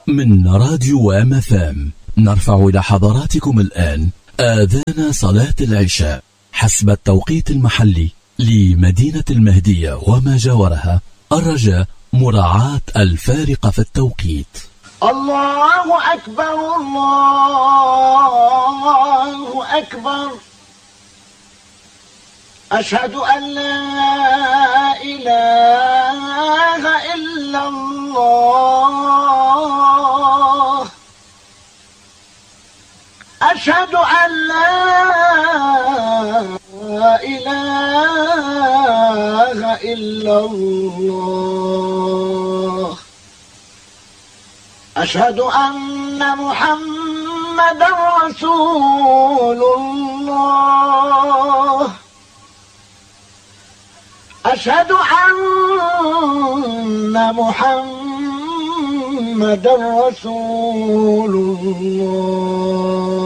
من راديو MFM نرفع إلى حضراتكم الآن آذان صلاة العشاء حسب التوقيت المحلي لمدينة المهدية وما جاورها، الرجاء مراعاة الفارق في التوقيت. الله أكبر الله أكبر، أشهد أن لا إله إلا الله، أشهد أن لا إله إلا الله، أشهد أن محمدا رسول الله، أشهد أن محمدا رسول الله.